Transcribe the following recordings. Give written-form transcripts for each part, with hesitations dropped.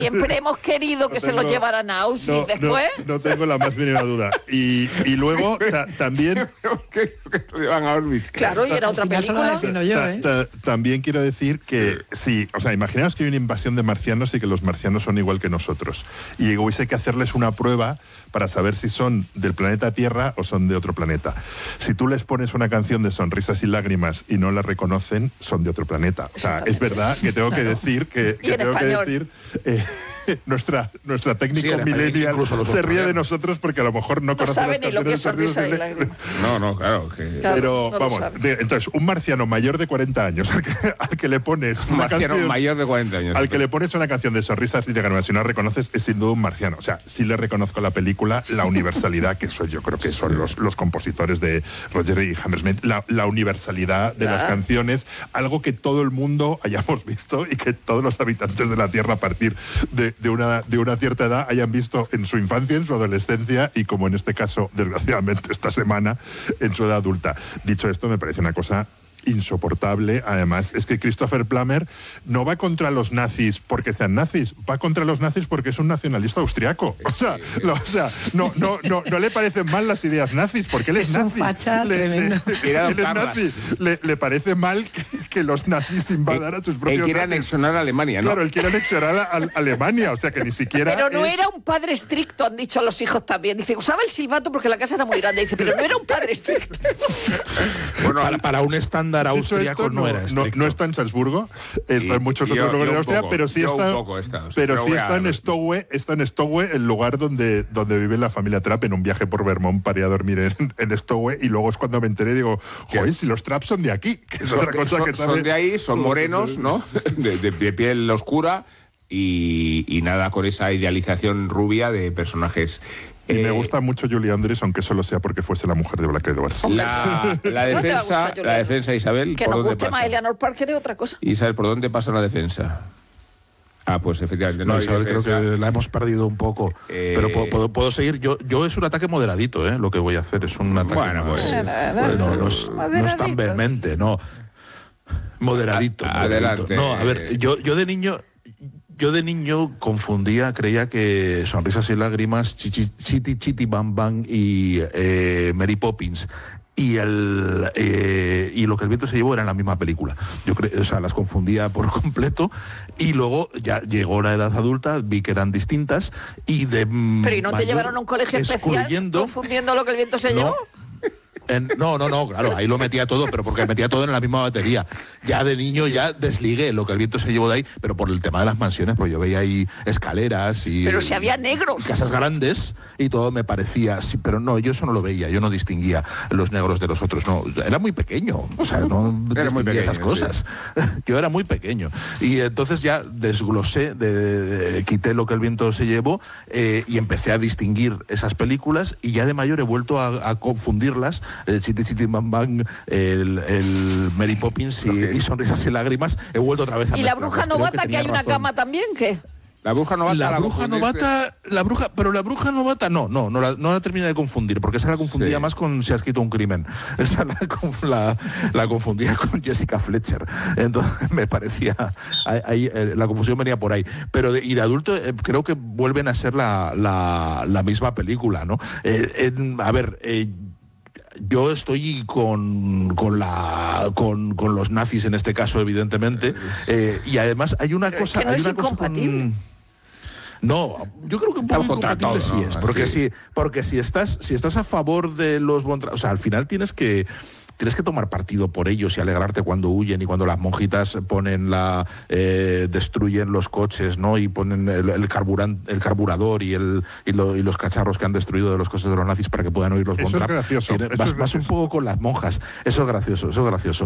Siempre hemos querido que se lo llevaran a Auschwitz después. No tengo la más mínima duda. Y luego también... que lo llevan a Auschwitz. Claro, y era otra película. También quiero decir que sí, o sea, imaginaos que hay una invasión de marcianos y que los marcianos son igual que nosotros. Y hubiese que hacerles una prueba para saber si son del planeta Tierra o son de otro planeta. Si tú les pones una canción de Sonrisas y Lágrimas y no la reconocen, son de otro planeta. O sea, es verdad que tengo que decir que tengo que decir... nuestra técnico millennial se ríe de nosotros porque a lo mejor no conoce sabe ni lo que es Sonrisa y Lágrimas. No, claro. Pero vamos, entonces, un marciano mayor de 40 años al que le pones una canción... mayor de 40 años. Al que le pones una canción de Sonrisas y Lágrimas y no la reconoces, es sin duda un marciano. O sea, sí le reconozco la película, la universalidad, que eso yo creo que son los compositores de Roger y Hammersmith, la universalidad de las canciones, algo que todo el mundo hayamos visto y que todos los habitantes de la Tierra a partir de una cierta edad hayan visto en su infancia, en su adolescencia y, como en este caso, desgraciadamente, esta semana, en su edad adulta. Dicho esto, me parece una cosa insoportable. Además, es que Christopher Plummer no va contra los nazis porque sean nazis, va contra los nazis porque es un nacionalista austriaco. O sea, no le parecen mal las ideas nazis, porque él es nazi. Un facha tremendo. Le parece mal que los nazis invadan a sus propios... Él quiere anexionar a Alemania, ¿no? Claro, él quiere anexionar a Alemania, o sea que ni siquiera... Pero no era un padre estricto, han dicho los hijos también. Dice, usaba el silbato porque la casa era muy grande. Dice, pero no era un padre estricto. Bueno, para un estándar austriaco no era estricto. No está en Salzburgo, está en muchos otros lugares de Austria, pero sí está en Stowe, el lugar donde vive la familia Trapp, en un viaje por Vermont para ir a dormir en Stowe, y luego es cuando me enteré, digo, joder, si los Trapp son de aquí, que es otra cosa que sabe... Son de ahí, son morenos, ¿no? de piel oscura y nada con esa idealización rubia de personajes. Y me gusta mucho Julie Andrews, aunque solo sea porque fuese la mujer de Black Edwards. La defensa, Isabel, que nos guste más Eleanor Parker es otra cosa. Isabel, ¿por dónde pasa la defensa? Pues efectivamente no, Isabel, creo que la hemos perdido un poco. Pero puedo seguir. Yo es un ataque moderadito, lo que voy a hacer es un ataque. Bueno, no es tan vehemente, no. Moderadito. Adelante. No, a ver, yo de niño confundía, creía que Sonrisas y Lágrimas, Chiti Chiti Bam Bam y Mary Poppins y Lo que el viento se llevó eran la misma película. Yo las confundía por completo, y luego ya llegó la edad adulta, vi que eran distintas y de... ¿Pero y no te llevaron a un colegio especial confundiendo Lo que el viento se llevó? No, claro, ahí lo metía todo, pero porque metía todo en la misma batería. Ya de niño ya desligué Lo que el viento se llevó de ahí, pero por el tema de las mansiones, pues yo veía ahí escaleras y... Pero si había negros. Casas grandes y todo me parecía... Sí, pero no, yo eso no lo veía, yo no distinguía los negros de los otros, no. Era muy pequeño, o sea, no distinguía esas cosas. Sí. Yo era muy pequeño. Y entonces ya desglosé, quité Lo que el viento se llevó y empecé a distinguir esas películas, y ya de mayor he vuelto a confundirlas. El Chiti Chiti Bam Bam, el Mary Poppins y Sonrisas y Lágrimas, he vuelto otra vez a... ¿Y la bruja novata, que hay una cama también, qué? La bruja novata. Pero la bruja novata no la termina de confundir, porque esa la confundía más con Si ha escrito un crimen. Esa la confundía con Jessica Fletcher. Entonces me parecía, la confusión venía por ahí. Pero de adulto creo que vuelven a ser la misma película, ¿no? Yo estoy con los nazis en este caso, evidentemente, y además hay una cosa... Que no es incompatible. No, yo creo que un poco incompatible sí es, porque si estás a favor de los... O sea, al final tienes que tomar partido por ellos y alegrarte cuando huyen, y cuando las monjitas destruyen los coches, ¿no? Y ponen el carburador y los cacharros que han destruido de los coches de los nazis para que puedan oír los Von Trapp. Vas un poco con las monjas. Eso es gracioso.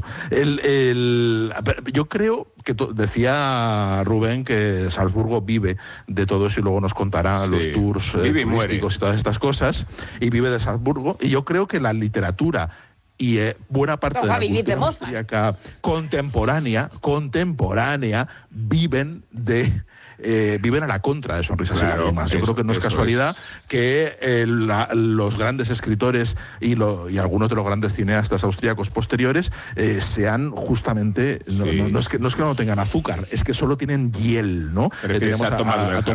Yo creo que decía Rubén que Salzburgo vive de todo eso, y luego nos contará los tours turísticos y todas estas cosas, y vive de Salzburgo, y yo creo que la literatura y buena parte de la cultura austríaca contemporánea viven de viven a la contra de Sonrisas y Claro, Lágrimas. Yo creo que no es casualidad que los grandes escritores y algunos de los grandes cineastas austríacos posteriores sean justamente, no es que no tengan azúcar, es que solo tienen hiel, ¿no? Tenemos a Thomas